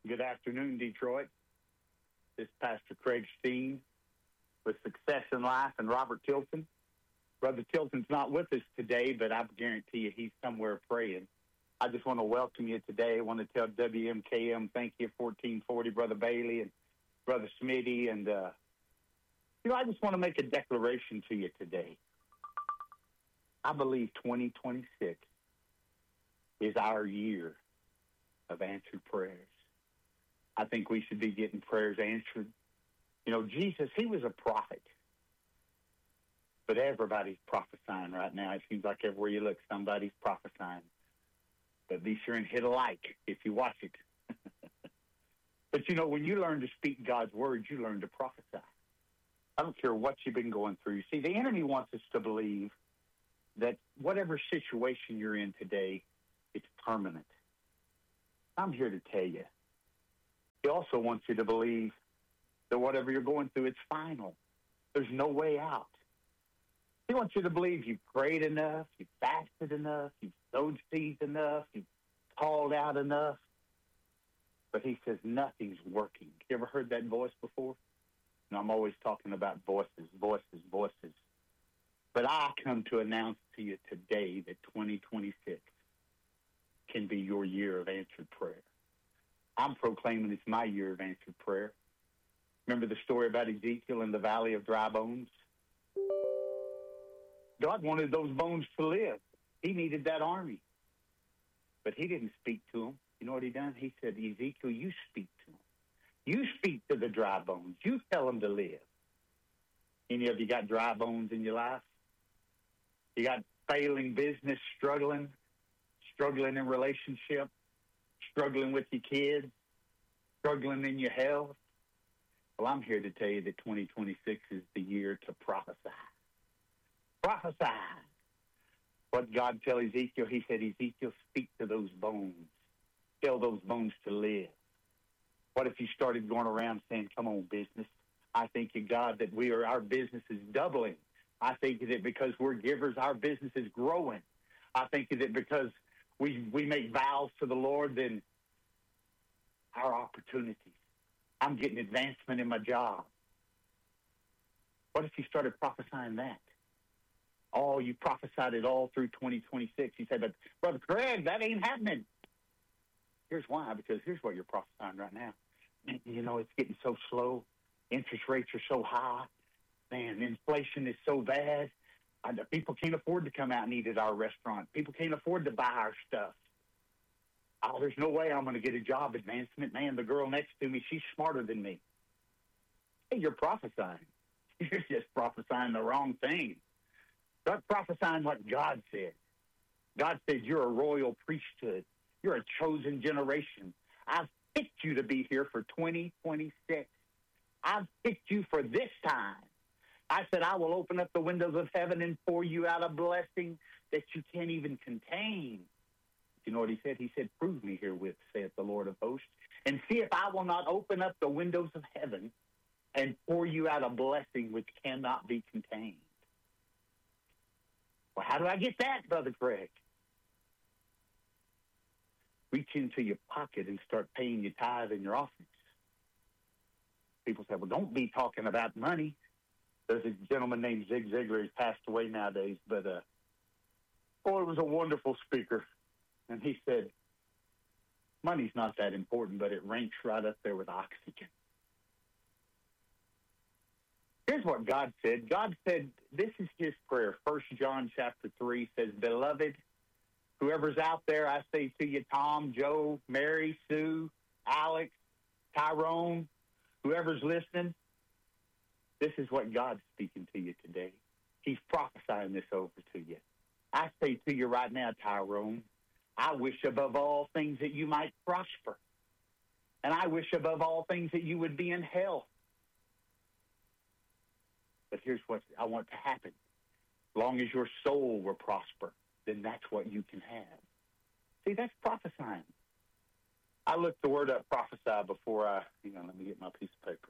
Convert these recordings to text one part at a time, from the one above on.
Good afternoon, Detroit. This is Pastor Craig Steen with Success in Life and Robert Tilton. Brother Tilton's not with us today, but I guarantee you he's somewhere praying. I just want to welcome you today. I want to tell WMKM thank you, 1440, Brother Bailey and Brother Smitty. And, I just want to make a declaration to you today. I believe 2026 is our year of answered prayers. I think we should be getting prayers answered. Jesus, he was a prophet. But everybody's prophesying right now. It seems like everywhere you look, somebody's prophesying. But be sure and hit a like if you watch it. But when you learn to speak God's words, you learn to prophesy. I don't care what you've been going through. See, the enemy wants us to believe that whatever situation you're in today, it's permanent. I'm here to tell you. He also wants you to believe that whatever you're going through, it's final. There's no way out. He wants you to believe you've prayed enough, you've fasted enough, you've sowed seeds enough, you've called out enough. But he says nothing's working. You ever heard that voice before? And I'm always talking about voices. But I come to announce to you today that 2026 can be your year of answered prayer. I'm proclaiming it's my year of answered prayer. Remember the story about Ezekiel in the valley of dry bones? God wanted those bones to live. He needed that army. But he didn't speak to them. You know what he done? He said, Ezekiel, you speak to them. You speak to the dry bones. You tell them to live. Any of you got dry bones in your life? You got failing business, struggling in relationship, struggling with your kids, struggling in your health? Well, I'm here to tell you that 2026 is the year to prophesy. Prophesy. What God tell Ezekiel, he said, Ezekiel, speak to those bones. Tell those bones to live. What if you started going around saying, come on, business. I thank you, God, that our business is doubling. I think that because we're givers, our business is growing. I think that because we make vows to the Lord, then our opportunities. I'm getting advancement in my job. What if you started prophesying that? Oh, you prophesied it all through 2026. You said, but Brother Craig, that ain't happening. Here's why, because here's what you're prophesying right now. It's getting so slow. Interest rates are so high. Man, inflation is so bad. People can't afford to come out and eat at our restaurant. People can't afford to buy our stuff. Oh, there's no way I'm going to get a job advancement. Man, the girl next to me, she's smarter than me. Hey, you're prophesying. You're just prophesying the wrong thing. Start prophesying what God said. God said you're a royal priesthood. You're a chosen generation. I've picked you to be here for 2026. I've picked you for this time. I said I will open up the windows of heaven and pour you out a blessing that you can't even contain. You know what he said? He said, prove me herewith, saith the Lord of hosts, and see if I will not open up the windows of heaven and pour you out a blessing which cannot be contained. Well, how do I get that, Brother Craig? Reach into your pocket and start paying your tithe and your offerings. People say, well, don't be talking about money. There's a gentleman named Zig Ziglar. He's passed away nowadays, but it was a wonderful speaker. And he said, money's not that important, but it ranks right up there with oxygen. Here's what God said. God said, this is his prayer. 1 John chapter 3 says, beloved, whoever's out there, I say to you, Tom, Joe, Mary, Sue, Alex, Tyrone, whoever's listening, this is what God's speaking to you today. He's prophesying this over to you. I say to you right now, Tyrone, I wish above all things that you might prosper. And I wish above all things that you would be in health. But here's what I want to happen. As long as your soul will prosper, then that's what you can have. See, that's prophesying. I looked the word up, prophesy, before let me get my piece of paper.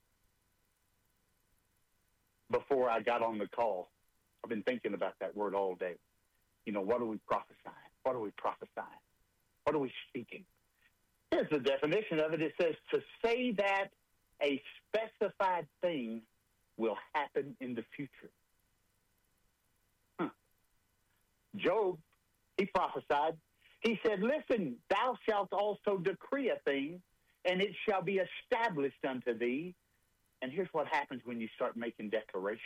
Before I got on the call, I've been thinking about that word all day. What are we prophesying? What are we prophesying? What are we speaking? Here's the definition of it. It says to say that a specified thing will happen in the future. Job, he prophesied. He said, listen, thou shalt also decree a thing, and it shall be established unto thee. And here's what happens when you start making declarations.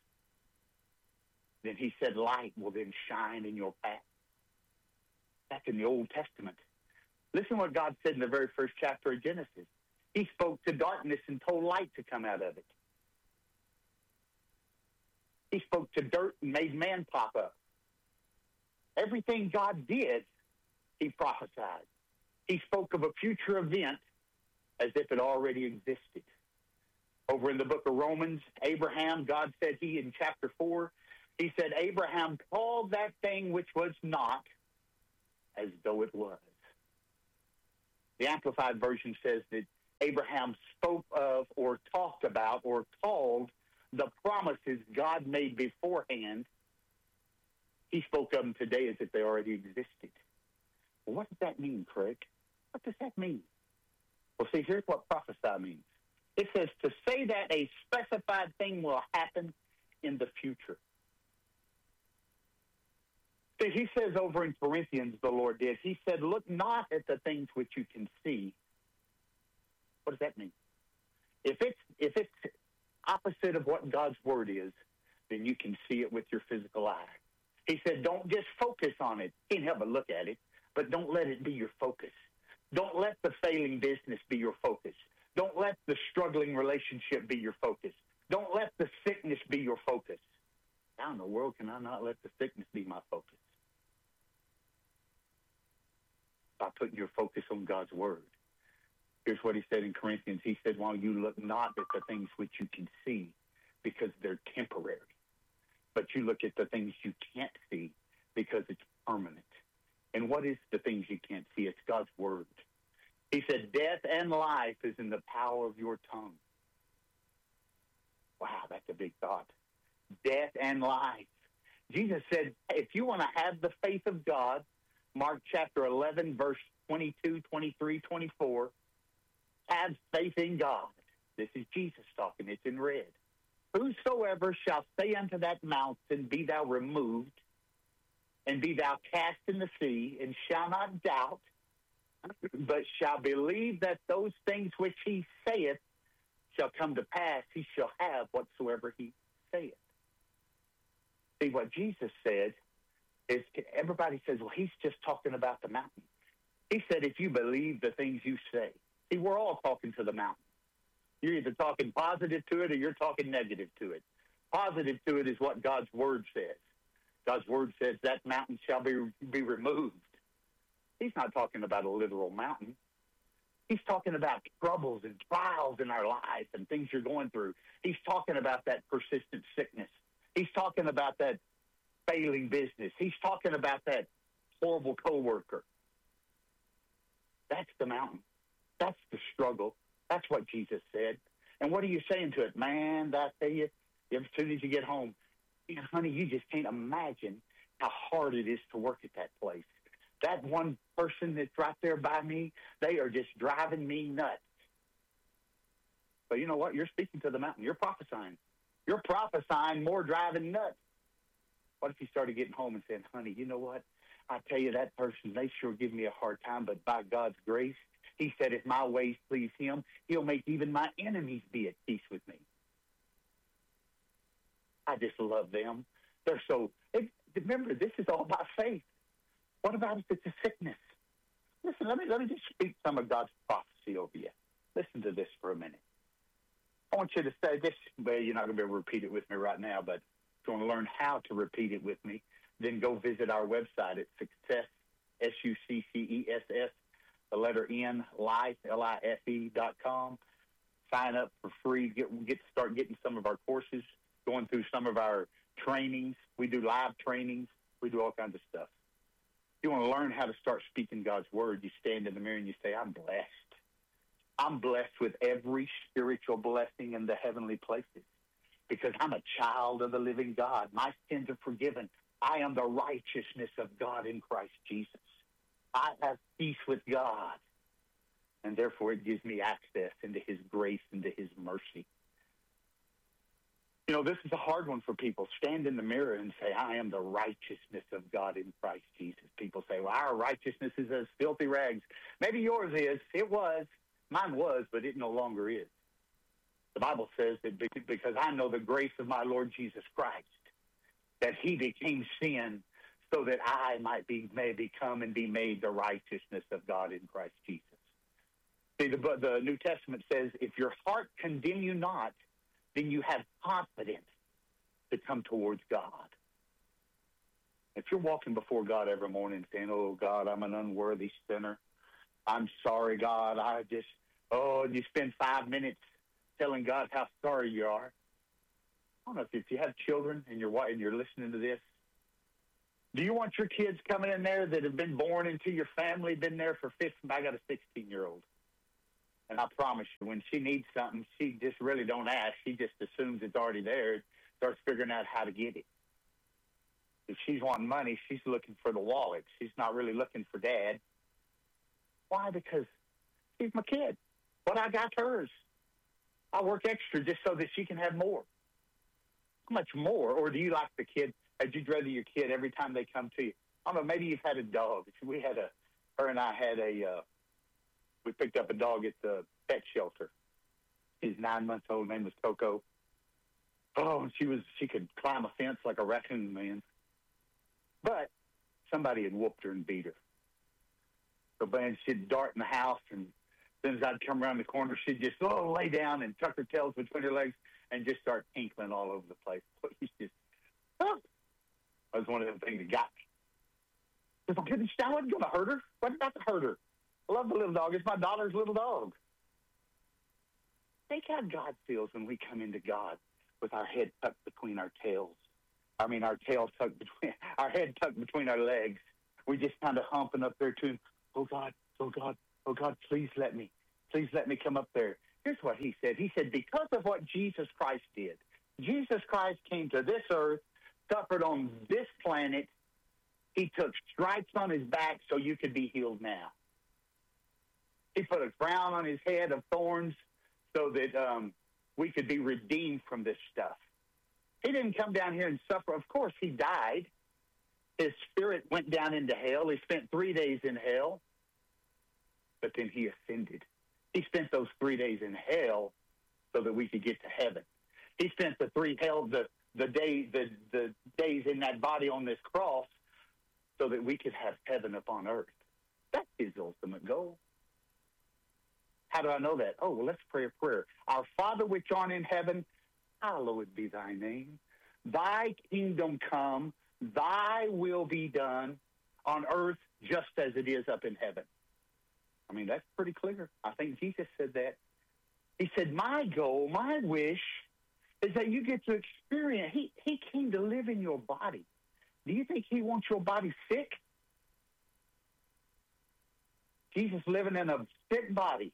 Then he said, light will then shine in your path. That's in the Old Testament. Listen what God said in the very first chapter of Genesis. He spoke to darkness and told light to come out of it. He spoke to dirt and made man pop up. Everything God did, he prophesied. He spoke of a future event as if it already existed. Over in the book of Romans, Abraham, God said in chapter 4, he said, Abraham called that thing which was not as though it was. The Amplified Version says that Abraham spoke of or talked about or called the promises God made beforehand. He spoke of them today as if they already existed. Well, what does that mean, Craig? What does that mean? Well, see, here's what prophesy means. It says to say that a specified thing will happen in the future. See, he says over in Corinthians, the Lord did, he said, look not at the things which you can see. What does that mean? If it's opposite of what God's word is, then you can see it with your physical eye. He said, don't just focus on it. Can't help but look at it, but don't let it be your focus. Don't let the failing business be your focus. Don't let the struggling relationship be your focus. Don't let the sickness be your focus. How in the world can I not let the sickness be my focus? By putting your focus on God's word. Here's what he said in Corinthians. He said, while you look not at the things which you can see, because they're temporary, but you look at the things you can't see because it's permanent. And what is the things you can't see? It's God's word. He said, death and life is in the power of your tongue. Wow, that's a big thought. Death and life. Jesus said, if you want to have the faith of God, Mark chapter 11, verse 22, 23, 24, have faith in God. This is Jesus talking. It's in red. Whosoever shall say unto that mountain, be thou removed, and be thou cast in the sea, and shall not doubt, but shall believe that those things which he saith shall come to pass, he shall have whatsoever he saith. See, what Jesus said is, everybody says, well, he's just talking about the mountain. He said, if you believe the things you say. See, we're all talking to the mountain. You're either talking positive to it or you're talking negative to it. Positive to it is what God's word says. God's word says that mountain shall be removed. He's not talking about a literal mountain. He's talking about troubles and trials in our lives and things you're going through. He's talking about that persistent sickness. He's talking about that failing business. He's talking about that horrible coworker. That's the mountain. That's the struggle. That's what Jesus said. And what are you saying to it? Man, I tell you, as soon as you get home, honey, you just can't imagine how hard it is to work at that place. That one person that's right there by me, they are just driving me nuts. But you know what? You're speaking to the mountain. You're prophesying. You're prophesying more driving nuts. What if you started getting home and saying, honey, you know what? I tell you, that person, they sure give me a hard time, but by God's grace, he said, if my ways please him, he'll make even my enemies be at peace with me. I just love them. They're so, remember, this is all by faith. What about if it's a sickness? Listen, let me just speak some of God's prophecy over you. Listen to this for a minute. I want you to say this. Well, you're not going to be able to repeat it with me right now, but if you want to learn how to repeat it with me, then go visit our website at Success, SUCCESS, the letter N, life, LIFE.com. Sign up for free. Start getting some of our courses, going through some of our trainings. We do live trainings. We do all kinds of stuff. If you want to learn how to start speaking God's word, you stand in the mirror and you say, I'm blessed. I'm blessed with every spiritual blessing in the heavenly places because I'm a child of the living God. My sins are forgiven. I am the righteousness of God in Christ Jesus. I have peace with God. And therefore, it gives me access into his grace, into his mercy. You know, this is a hard one for people. Stand in the mirror and say, I am the righteousness of God in Christ Jesus. People say, well, our righteousness is as filthy rags. Maybe yours is. It was. Mine was, but it no longer is. The Bible says that because I know the grace of my Lord Jesus Christ, that he became sin so that I may become and be made the righteousness of God in Christ Jesus. See, the New Testament says, if your heart condemn you not, then you have confidence to come towards God. If you're walking before God every morning saying, oh, God, I'm an unworthy sinner. I'm sorry, God. You spend 5 minutes telling God how sorry you are. I don't know if you have children and you're listening to this. Do you want your kids coming in there that have been born into your family, been there for 15? I got a 16-year-old. And I promise you, when she needs something, she just really don't ask. She just assumes it's already there, starts figuring out how to get it. If she's wanting money, she's looking for the wallet. She's not really looking for Dad. Why? Because she's my kid. What I got hers. I work extra just so that she can have more. How much more? Or do you like the kid? Would you rather your kid every time they come to you? I don't know, maybe you've had a dog. Her and I had we picked up a dog at the pet shelter. She's 9 months old. Name was Coco. Oh, and she could climb a fence like a raccoon, man. But somebody had whooped her and beat her. So, man, she'd dart in the house, and as soon as I'd come around the corner, she'd just lay down and tuck her tails between her legs and just start tinkling all over the place. That was one of the things that got me. I wasn't going to hurt her. What about to hurt her? I love the little dog. It's my daughter's little dog. Think how God feels when we come into God with our head tucked between our tails. Our tail tucked between, our head tucked between our legs. We just kind of humping up there to him. Oh, God, oh, God, oh, God, please let me come up there. Here's what he said. He said, because of what Jesus Christ did, Jesus Christ came to this earth, suffered on this planet. He took stripes on his back so you could be healed now. He put a crown on his head of thorns so that we could be redeemed from this stuff. He didn't come down here and suffer. Of course, he died. His spirit went down into hell. He spent 3 days in hell, but then he ascended. He spent those 3 days in hell so that we could get to heaven. He spent the days in that body on this cross so that we could have heaven upon earth. That's his ultimate goal. How do I know that? Oh, well, let's pray a prayer. Our Father which art in heaven, hallowed be thy name. Thy kingdom come, thy will be done on earth just as it is up in heaven. That's pretty clear. I think Jesus said that. He said, my goal, my wish is that you get to experience. He came to live in your body. Do you think he wants your body sick? Jesus living in a sick body.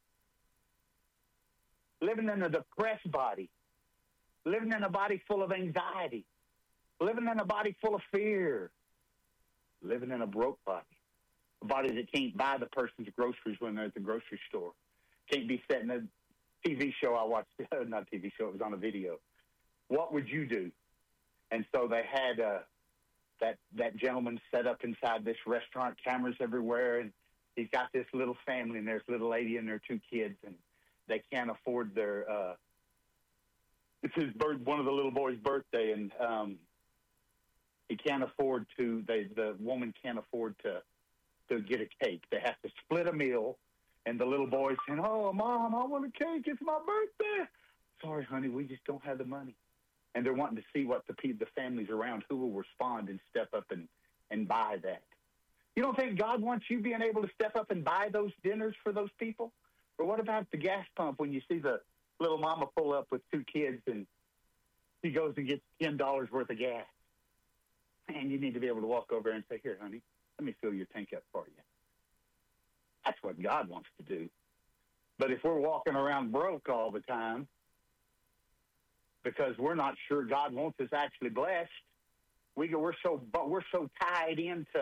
Living in a depressed body. Living in a body full of anxiety. Living in a body full of fear. Living in a broke body. A body that can't buy the person's groceries when they're at the grocery store. Can't be set in a TV show I watched. Not a TV show, it was on a video. What would you do? And so they had that gentleman set up inside this restaurant, cameras everywhere, and he's got this little family, and there's a little lady and their 2 kids, and they can't afford their it's one of the little boys' birthday, and he can't afford to. The woman can't afford to get a cake. They have to split a meal, and the little boy's saying, "Oh, Mom, I want a cake. It's my birthday." Sorry, honey, we just don't have the money. And they're wanting to see what the families around who will respond and step up and buy that. You don't think God wants you being able to step up and buy those dinners for those people? Or what about the gas pump when you see the little mama pull up with 2 kids and she goes and gets $10 worth of gas? And you need to be able to walk over and say, "Here, honey, let me fill your tank up for you." That's what God wants to do. But if we're walking around broke all the time because we're not sure God wants us actually blessed, we're so tied into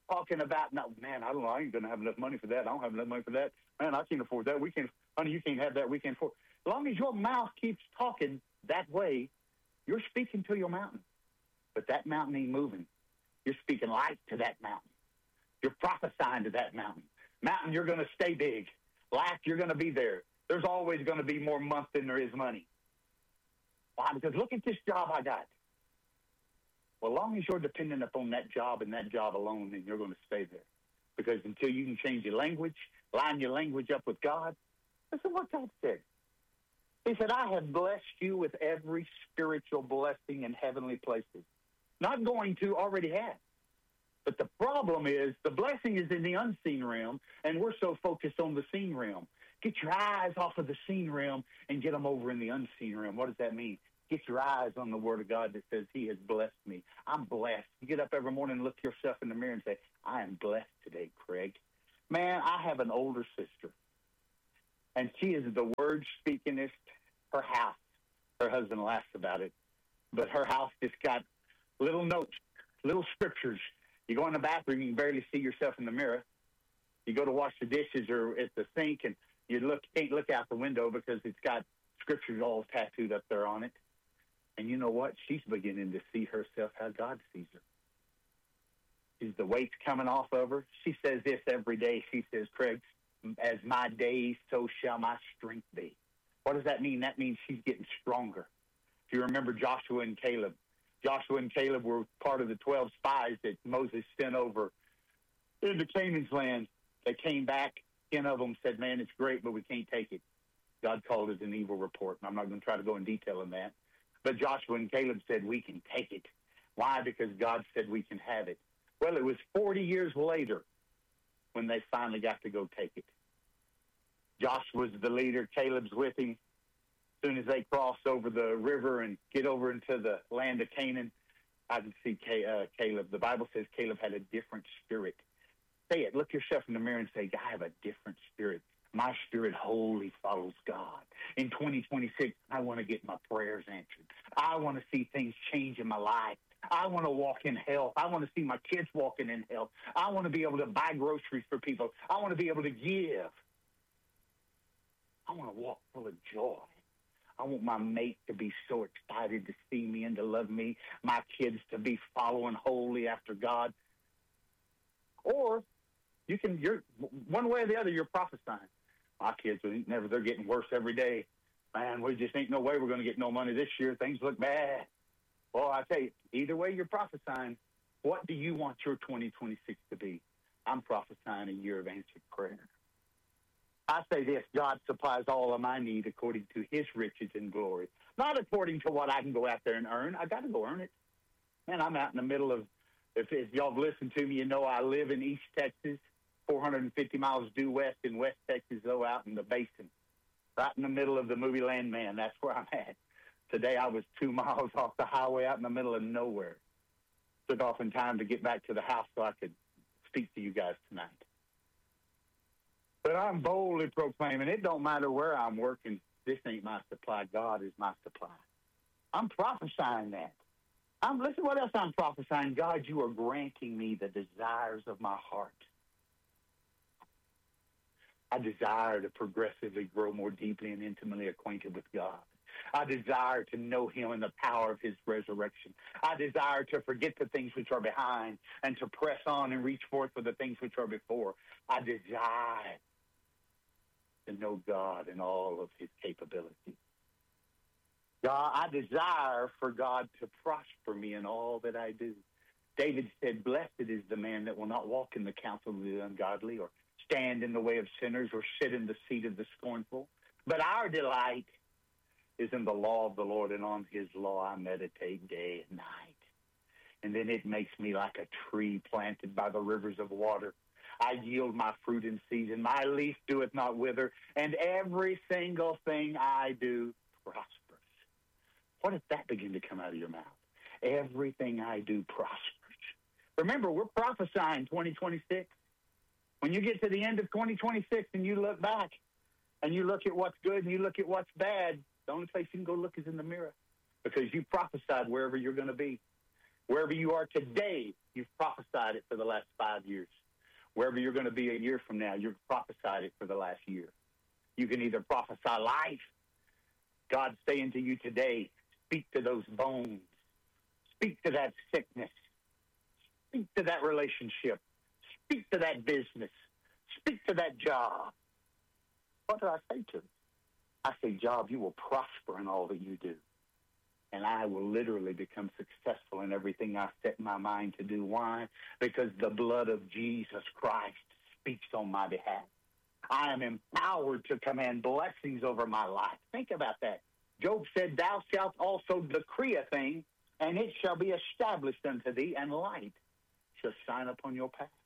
talking about, no, man, I don't know, I ain't going to have enough money for that. I don't have enough money for that. Man, I can't afford that. We can't, honey, you can't have that. We can't afford. As long as your mouth keeps talking that way, you're speaking to your mountain. But that mountain ain't moving. You're speaking life to that mountain. You're prophesying to that mountain. Mountain, you're going to stay big. Life, you're going to be there. There's always going to be more month than there is money. Why? Because look at this job I got. Well, as long as you're dependent upon that job and that job alone, then you're going to stay there. Because until you can change your language, line your language up with God, listen what God said. He said, I have blessed you with every spiritual blessing in heavenly places. Not going to, already have. But the problem is the blessing is in the unseen realm, and we're so focused on the seen realm. Get your eyes off of the seen realm and get them over in the unseen realm. What does that mean? Get your eyes on the word of God that says he has blessed me. I'm blessed. You get up every morning and look yourself in the mirror and say, I am blessed today, Craig. Man, I have an older sister, and she is the word-speakingest. Her house, her husband laughs about it, but her house just got little notes, little scriptures. You go in the bathroom, you can barely see yourself in the mirror. You go to wash the dishes or at the sink, and you can't look out the window because it's got scriptures all tattooed up there on it. And you know what? She's beginning to see herself how God sees her. The weight's coming off of her. She says this every day. She says, Craig, as my days, so shall my strength be. What does that mean? That means she's getting stronger. If you remember Joshua and Caleb were part of the 12 spies that Moses sent over into Canaan's land. They came back. 10 of them said, man, it's great, but we can't take it. God called it an evil report, and I'm not going to try to go in detail on that. But Joshua and Caleb said, we can take it. Why? Because God said we can have it. Well, it was 40 years later when they finally got to go take it. Joshua's the leader. Caleb's with him. As soon as they cross over the river and get over into the land of Canaan, I can see Caleb. The Bible says Caleb had a different spirit. Say it. Look yourself in the mirror and say, I have a different spirit. My spirit wholly follows God. In 2026, I want to get my prayers answered. I want to see things change in my life. I want to walk in health. I want to see my kids walking in health. I want to be able to buy groceries for people. I want to be able to give. I want to walk full of joy. I want my mate to be so excited to see me and to love me. My kids to be following wholly after God. Or you're one way or the other, you're prophesying. My kids, they're getting worse every day. Man, we just ain't no way we're going to get no money this year. Things look bad. Well, I tell you, either way you're prophesying, what do you want your 2026 to be? I'm prophesying a year of answered prayer. I say this, God supplies all of my need according to his riches and glory. Not according to what I can go out there and earn. I got to go earn it. Man, I'm out in the middle of, if y'all have listened to me, you know I live in East Texas, 450 miles due west in West Texas, though, out in the basin. Right in the middle of the movie Landman. That's where I'm at. Today I was 2 miles off the highway out in the middle of nowhere. Took off in time to get back to the house so I could speak to you guys tonight. But I'm boldly proclaiming, it don't matter where I'm working, this ain't my supply. God is my supply. I'm prophesying that. Listen what else I'm prophesying. God, you are granting me the desires of my heart. I desire to progressively grow more deeply and intimately acquainted with God. I desire to know him and the power of his resurrection. I desire to forget the things which are behind and to press on and reach forth for the things which are before. I desire to know God and all of his capabilities. God, I desire for God to prosper me in all that I do. David said, blessed is the man that will not walk in the counsel of the ungodly or stand in the way of sinners or sit in the seat of the scornful. But our delight is in the law of the Lord, and on his law I meditate day and night. And then it makes me like a tree planted by the rivers of water. I yield my fruit in season. My leaf doeth not wither, and every single thing I do prospers. What if that began to come out of your mouth? Everything I do prospers. Remember, we're prophesying 2026. When you get to the end of 2026 and you look back and you look at what's good and you look at what's bad, the only place you can go look is in the mirror because you prophesied wherever you're going to be. Wherever you are today, you've prophesied it for the last 5 years. Wherever you're going to be a year from now, you've prophesied it for the last year. You can either prophesy life. God's saying to you today, speak to those bones. Speak to that sickness. Speak to that relationship. Speak to that business. Speak to that job. What did I say to him? I say, job, you will prosper in all that you do. And I will literally become successful in everything I set my mind to do. Why? Because the blood of Jesus Christ speaks on my behalf. I am empowered to command blessings over my life. Think about that. Job said, thou shalt also decree a thing, and it shall be established unto thee, and light shall shine upon your path.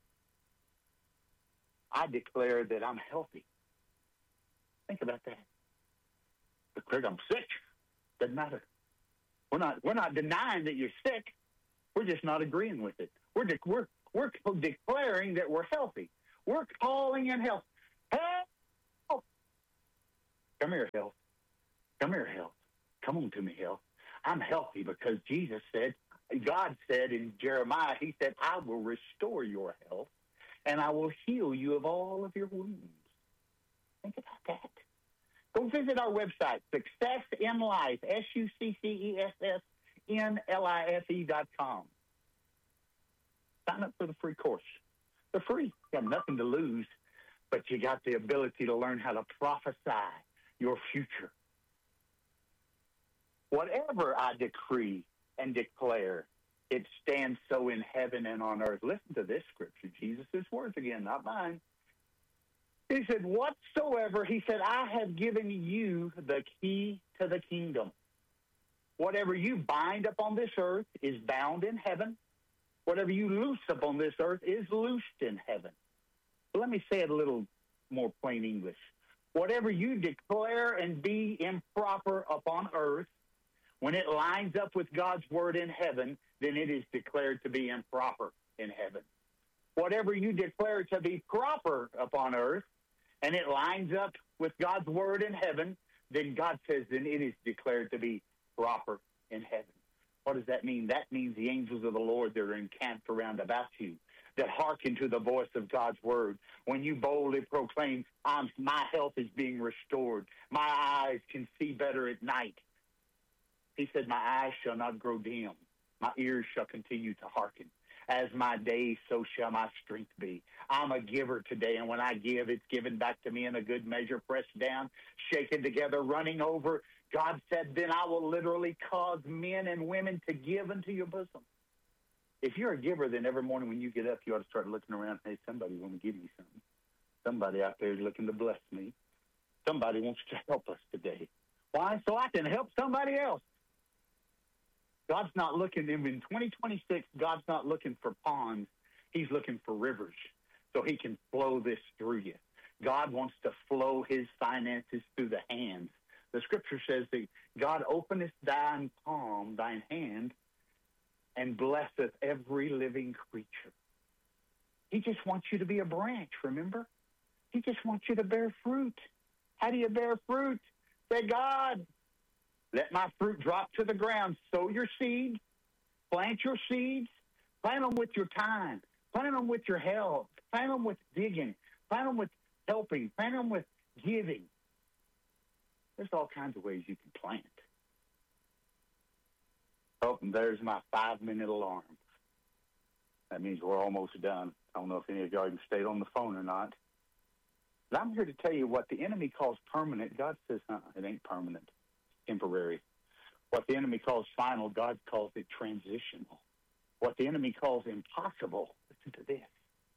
I declare that I'm healthy. Think about that. But Craig, I'm sick. Doesn't matter. We're not denying that you're sick. We're just not agreeing with it. We're declaring that we're healthy. We're calling in health. Health! Come here, health. Come here, health. Come on to me, health. I'm healthy because Jesus said, God said in Jeremiah, he said, I will restore your health and I will heal you of all of your wounds. Think about that. Go visit our website, Success in Life, SuccessNLife.com. Sign up for the free course. They're free. You have nothing to lose, but you got the ability to learn how to prophesy your future. Whatever I decree and declare, it stands so in heaven and on earth. Listen to this scripture. Jesus' words again, not mine. He said, whatsoever, he said, I have given you the key to the kingdom. Whatever you bind upon this earth is bound in heaven. Whatever you loose upon this earth is loosed in heaven. Let me say it a little more plain English. Whatever you declare and be improper upon earth, when it lines up with God's word in heaven, then it is declared to be improper in heaven. Whatever you declare to be proper upon earth, and it lines up with God's word in heaven, then God says then it is declared to be proper in heaven. What does that mean? That means the angels of the Lord that are encamped around about you, that hearken to the voice of God's word. When you boldly proclaim, my health is being restored. My eyes can see better at night. He said, my eyes shall not grow dim. My ears shall continue to hearken. As my days, so shall my strength be. I'm a giver today, and when I give, it's given back to me in a good measure, pressed down, shaken together, running over. God said, then I will literally cause men and women to give into your bosom. If you're a giver, then every morning when you get up, you ought to start looking around. Hey, somebody want to give me something. Somebody out there is looking to bless me. Somebody wants to help us today. Why? So I can help somebody else. God's not looking, in 2026, God's not looking for ponds. He's looking for rivers so he can flow this through you. God wants to flow his finances through the hands. The scripture says that God openeth thine palm, thine hand, and blesseth every living creature. He just wants you to be a branch, remember? He just wants you to bear fruit. How do you bear fruit? Say, God, let my fruit drop to the ground. Sow your seeds. Plant your seeds. Plant them with your time. Plant them with your health. Plant them with digging. Plant them with helping. Plant them with giving. There's all kinds of ways you can plant. Oh, and there's my 5-minute alarm. That means we're almost done. I don't know if any of y'all even stayed on the phone or not. But I'm here to tell you what the enemy calls permanent. God says, it ain't permanent. Temporary. What the enemy calls final, God calls it transitional. What the enemy calls impossible, listen to this.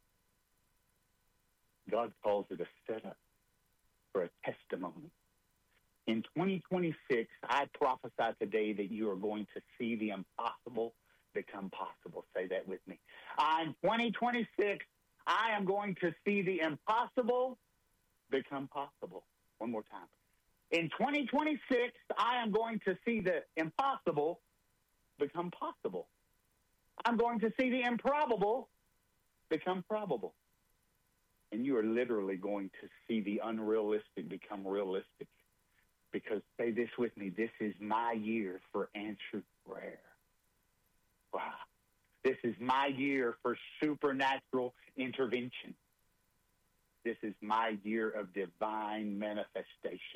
God calls it a setup for a testimony. In 2026, I prophesy today that you are going to see the impossible become possible. Say that with me. In 2026, I am going to see the impossible become possible. One more time. In 2026, I am going to see the impossible become possible. I'm going to see the improbable become probable. And you are literally going to see the unrealistic become realistic. Because, say this with me, this is my year for answered prayer. Wow. This is my year for supernatural intervention. This is my year of divine manifestation.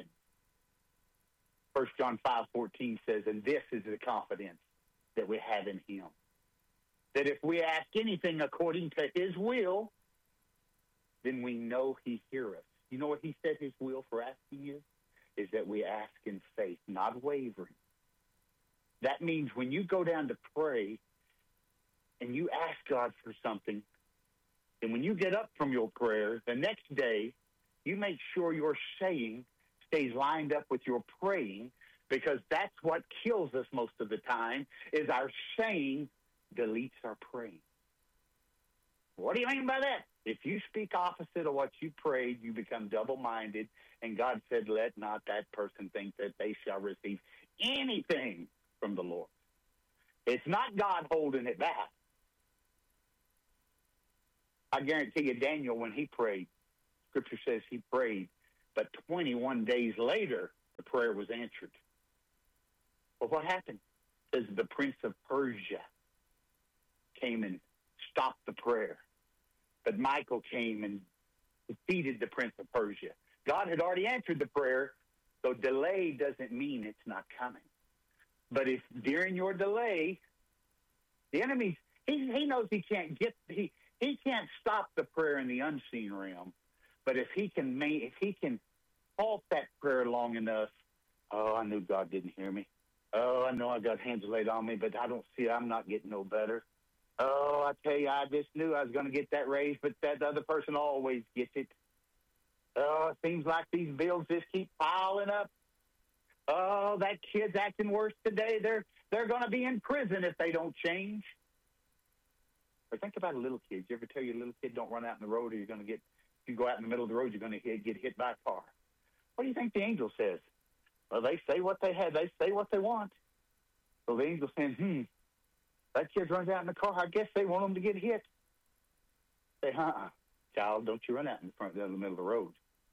1 John 5:14 says, and this is the confidence that we have in him, that if we ask anything according to his will, then we know he hears us. You know what he said his will for asking is that we ask in faith, not wavering. That means when you go down to pray and you ask God for something, and when you get up from your prayer, the next day, you make sure your saying stays lined up with your praying, because that's what kills us most of the time, is our saying deletes our praying. What do you mean by that? If you speak opposite of what you prayed, you become double-minded, and God said, let not that person think that they shall receive anything from the Lord. It's not God holding it back. I guarantee you, Daniel, when he prayed, Scripture says he prayed, but 21 days later, the prayer was answered. Well, what happened? It says the prince of Persia came and stopped the prayer. But Michael came and defeated the prince of Persia. God had already answered the prayer, so delay doesn't mean it's not coming. But if during your delay, the enemy, he knows he can't he can't stop the prayer in the unseen realm. But if he can halt that prayer long enough, oh, I knew God didn't hear me. Oh, I know I got hands laid on me, but I don't see I'm not getting no better. Oh, I tell you, I just knew I was going to get that raise, but that other person always gets it. Oh, it seems like these bills just keep piling up. Oh, that kid's acting worse today. They're going to be in prison if they don't change. Or think about a little kid. You ever tell your little kid, don't run out in the road, or you're going to get, if you go out in the middle of the road, you're going to get hit by a car. What do you think the angel says? Well, they say what they have. They say what they want. So the angel says, that kid runs out in the car. I guess they want him to get hit. Say, child, don't you run out in the middle of the road.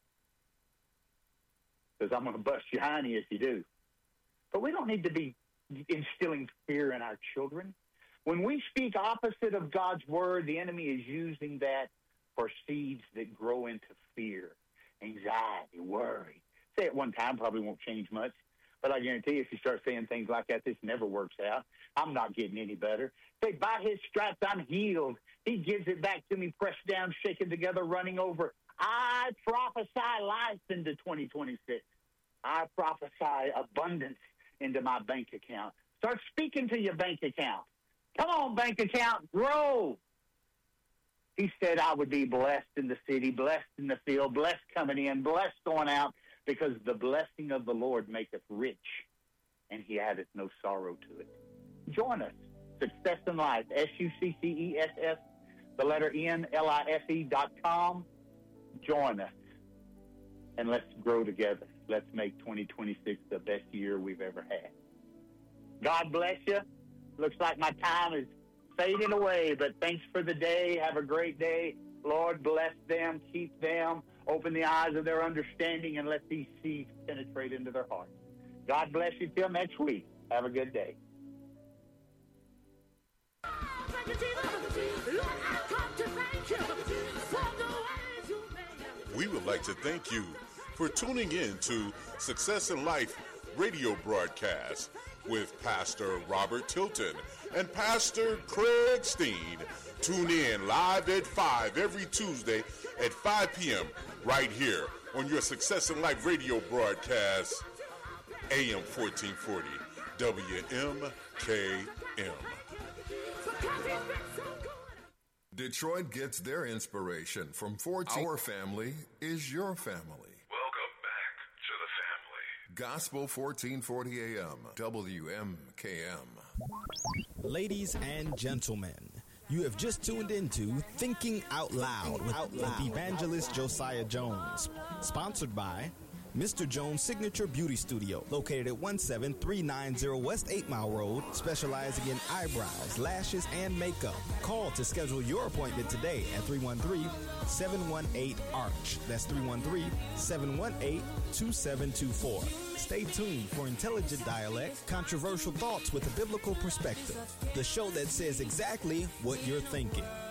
Because I'm going to bust your hiney if you do. But we don't need to be instilling fear in our children. When we speak opposite of God's word, the enemy is using that for seeds that grow into fear, anxiety, worry. Say it one time, probably won't change much. But I guarantee you, if you start saying things like that, this never works out. I'm not getting any better. Say, by his stripes, I'm healed. He gives it back to me, pressed down, shaken together, running over. I prophesy life into 2026. I prophesy abundance into my bank account. Start speaking to your bank account. Come on, bank account, grow. He said I would be blessed in the city, blessed in the field, blessed coming in, blessed going out, because the blessing of the Lord maketh rich, and he addeth no sorrow to it. Join us. Success in Life, SUCCESS, the letter NLIFE.com. Join us, and let's grow together. Let's make 2026 the best year we've ever had. God bless you. Looks like my time is fading away, but thanks for the day. Have a great day. Lord, bless them, keep them, open the eyes of their understanding, and let these seeds penetrate into their hearts. God bless you till next week. Have a good day. We would like to thank you for tuning in to Success in Life radio broadcast with Pastor Robert Tilton and Pastor Craig Steen. Tune in live at 5 every Tuesday at 5 p.m. right here on your Success in Life radio broadcast, AM 1440 WMKM. Detroit gets their inspiration from 14. Our family is your family. Welcome back to the family. Gospel 1440 AM, WMKM. Ladies and gentlemen, you have just tuned into Thinking Out Loud with evangelist Josiah Jones, sponsored by Mr. Jones Signature Beauty Studio, located at 17390 West 8 Mile Road, specializing in eyebrows, lashes, and makeup. Call to schedule your appointment today at 313-718-ARCH. That's 313-718-2724. Stay tuned for intelligent dialect, controversial thoughts with a biblical perspective. The show that says exactly what you're thinking.